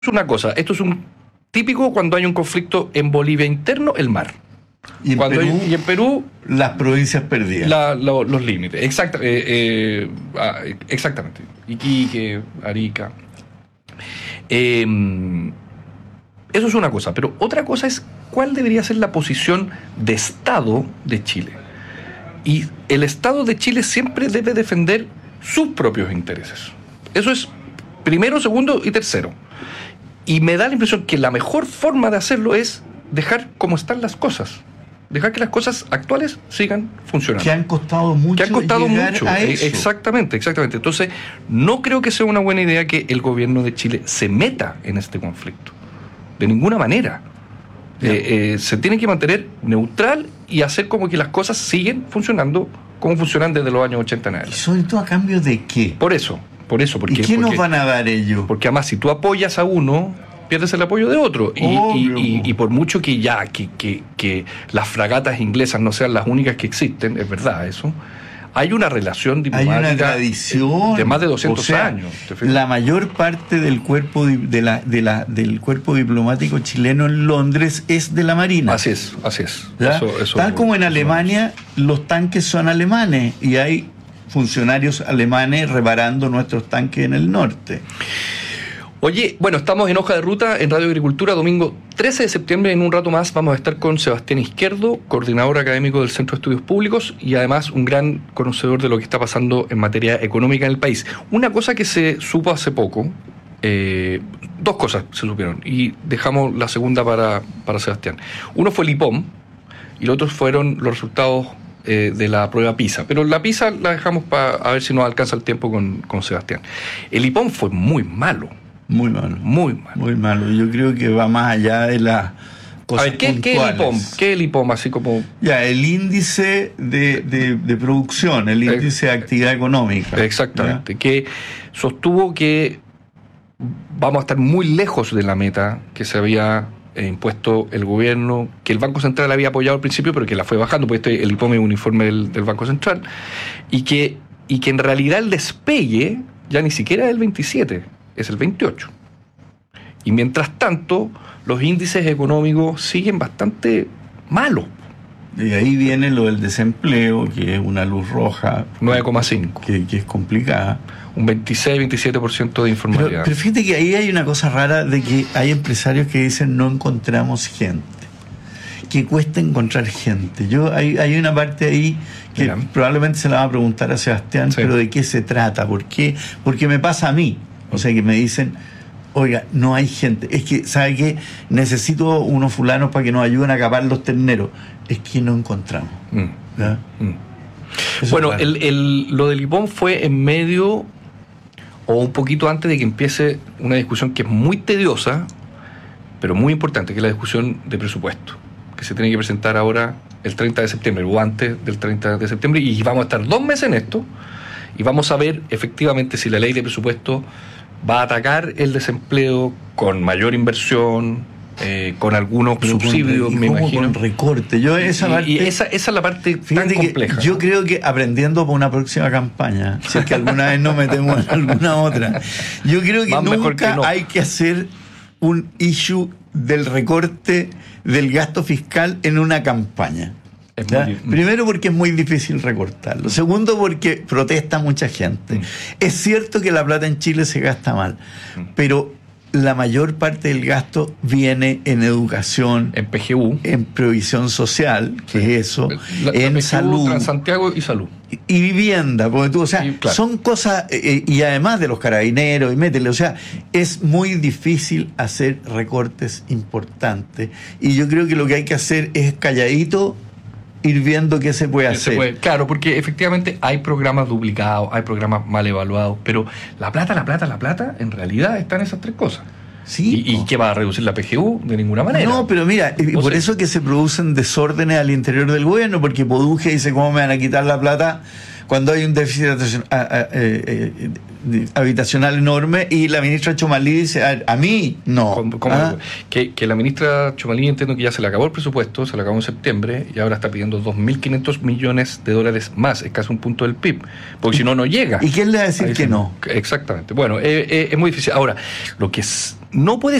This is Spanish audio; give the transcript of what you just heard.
una cosa, esto es un típico cuando hay un conflicto en Bolivia interno, el mar. Y en Perú las provincias perdidas. Los límites. Exactamente. Iquique, Arica. Eso es una cosa. Pero otra cosa es cuál debería ser la posición de Estado de Chile. Y el Estado de Chile siempre debe defender sus propios intereses. Eso es primero, segundo y tercero. Y me da la impresión que la mejor forma de hacerlo es dejar como están las cosas. Dejar que las cosas actuales sigan funcionando. Que han costado mucho. A eso. Exactamente. Entonces, no creo que sea una buena idea que el gobierno de Chile se meta en este conflicto. De ninguna manera. Se tiene que mantener neutral y hacer como que las cosas siguen funcionando como funcionan desde los años 80 en adelante. ¿Y sobre todo a cambio de qué? Por eso. ¿Y qué nos van a dar ellos? Porque además, si tú apoyas a uno, pierdes el apoyo de otro. Y por mucho que las fragatas inglesas no sean las únicas que existen, es verdad eso, hay una relación diplomática, hay una tradición de más de 200 años. La mayor parte del cuerpo del cuerpo diplomático chileno en Londres es de la Marina. Así es. Eso Tal como en Alemania, los tanques son alemanes y hay funcionarios alemanes reparando nuestros tanques en el norte. Oye, bueno, estamos en Hoja de Ruta en Radio Agricultura, domingo 13 de septiembre. En un rato más vamos a estar con Sebastián Izquierdo, coordinador académico del Centro de Estudios Públicos y además un gran conocedor de lo que está pasando en materia económica en el país. Una cosa que se supo hace poco, dos cosas se supieron y dejamos la segunda para Sebastián. Uno fue el IPOM y los otros fueron los resultados de la prueba PISA, pero la PISA la dejamos para a ver si nos alcanza el tiempo con Sebastián. El IPOM fue muy malo. Muy malo. Yo creo que va más allá de las cosas. A ver, ¿qué es el IPOM? Así como... el índice de producción, el índice de actividad económica. Exactamente. Que sostuvo que vamos a estar muy lejos de la meta que se había impuesto el gobierno, que el Banco Central había apoyado al principio, pero que la fue bajando, porque el IPOM es un informe del Banco Central, y que en realidad el despegue ya ni siquiera es el 27, es el 28. Y mientras tanto, los índices económicos siguen bastante malos. Y ahí viene lo del desempleo, que es una luz roja. 9,5. Que es complicada. Un 26-27% de informalidad. Pero fíjate que ahí hay una cosa rara de que hay empresarios que dicen no encontramos gente. Que cuesta encontrar gente. Hay una parte ahí que probablemente se la va a preguntar a Sebastián, pero ¿de qué se trata? ¿Por qué? Porque me pasa a mí. O sea, que me dicen, oiga, no hay gente. Es que, ¿sabe qué? Necesito unos fulanos para que nos ayuden a capar los terneros. Es que no encontramos. Bueno, lo del IPOM fue en medio o un poquito antes de que empiece una discusión que es muy tediosa, pero muy importante, que es la discusión de presupuesto, que se tiene que presentar ahora el 30 de septiembre o antes del 30 de septiembre, y vamos a estar 2 meses en esto, y vamos a ver efectivamente si la ley de presupuesto va a atacar el desempleo con mayor inversión, con algunos subsidios, me imagino. Con recorte. Esa es la parte tan compleja. Yo creo que aprendiendo para una próxima campaña, si es que alguna vez nos metemos en alguna otra, yo creo que nunca hay que hacer un issue del recorte del gasto fiscal en una campaña. Primero porque es muy difícil recortarlo. Segundo porque protesta mucha gente. Es cierto que la plata en Chile se gasta mal, pero la mayor parte del gasto viene en educación, en PGU, en previsión social, que es eso, en PGU, salud, Transantiago y salud. Y vivienda, porque tú, o sea, son cosas, y además de los carabineros, y métele, o sea, es muy difícil hacer recortes importantes. Y yo creo que lo que hay que hacer es calladito, ir viendo qué se puede hacer. Claro, porque efectivamente hay programas duplicados, hay programas mal evaluados, pero la plata, en realidad está en esas 3 cosas. Sí, ¿Y qué va a reducir la PGU? De ninguna manera. No, pero mira, por eso que se producen desórdenes al interior del gobierno, porque Poduje dice, ¿cómo me van a quitar la plata cuando hay un déficit habitacional enorme? Y la ministra Chomalí dice, a mí no. Que la ministra Chomalí, entiendo que ya se le acabó el presupuesto, se le acabó en septiembre, y ahora está pidiendo $2.500 millones es casi un punto del PIB, porque si no, no llega. ¿Y quién le va a decir que no? Exactamente. Bueno, es muy difícil. Ahora, lo que es no puede